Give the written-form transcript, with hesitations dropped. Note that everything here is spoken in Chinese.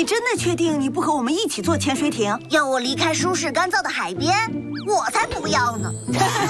真的确定你不和我们一起坐潜水艇？ 要我离开舒适干燥的海边？我才不要呢！